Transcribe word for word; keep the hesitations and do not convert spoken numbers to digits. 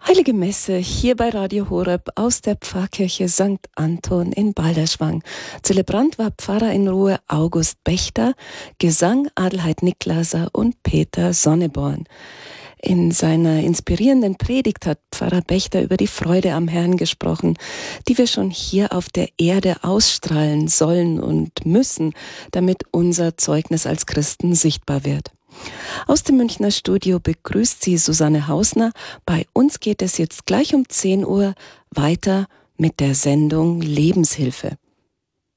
Heilige Messe hier bei Radio Horeb aus der Pfarrkirche Sankt Anton in Balderschwang. Zelebrant war Pfarrer in Ruhe August Bechter, Gesang Adelheid Niklaser und Peter Sonneborn. In seiner inspirierenden Predigt hat Pfarrer Bechter über die Freude am Herrn gesprochen, die wir schon hier auf der Erde ausstrahlen sollen und müssen, damit unser Zeugnis als Christen sichtbar wird. Aus dem Münchner Studio begrüßt sie Susanne Hausner. Bei uns geht es jetzt gleich um zehn Uhr weiter mit der Sendung Lebenshilfe.